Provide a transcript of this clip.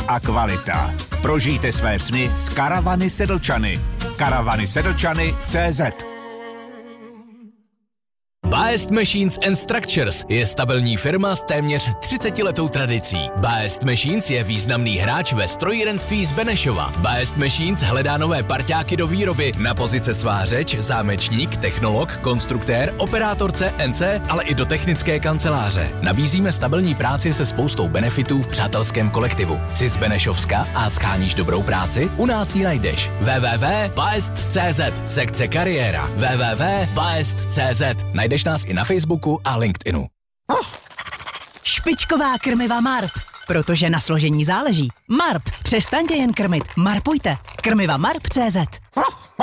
a kvalita. Prožijte své sny s Karavany Sedlčany. Karavanysedlčany.cz. Best Machines & Structures je stabilní firma s téměř 30letou tradicí. Best Machines je významný hráč ve strojírenství z Benešova. Best Machines hledá nové parťáky do výroby na pozice svářeč, zámečník, technolog, konstruktér, operátor CNC, ale i do technické kanceláře. Nabízíme stabilní práci se spoustou benefitů v přátelském kolektivu. Jsi z Benešovska a scháníš dobrou práci? U nás ji najdeš. www.best.cz, sekce kariéra. www.best.cz. Najdeš nás i na Facebooku a LinkedInu. Špičková krmiva Marp. Protože na složení záleží. Marp. Přestaňte jen krmit. Marpujte. Krmiva Marp.cz.